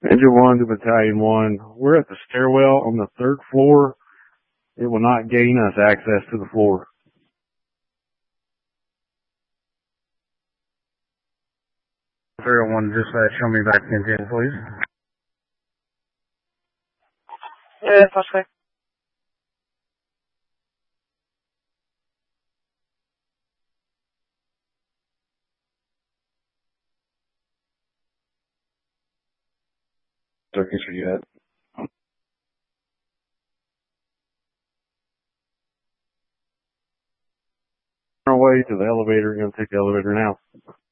Engine 1 to Battalion 1. We're at the stairwell on the 3rd floor. It will not gain us access to the floor. Serial 1 dispatch, show me back to engine, please. Yeah, flashback. Circus are you at? On our way to the elevator. We're going to take the elevator now.